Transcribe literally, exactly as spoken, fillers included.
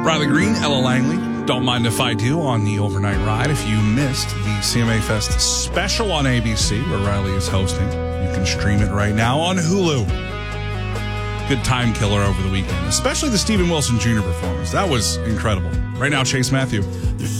Riley Green, Ella Langley. Don't mind if I do on the overnight ride. If you missed the C M A Fest special on A B C, where Riley is hosting, you can stream it right now on Hulu. Good time killer over the weekend, especially the Stephen Wilson Junior performance. That was incredible. Right now, Chase Matthew.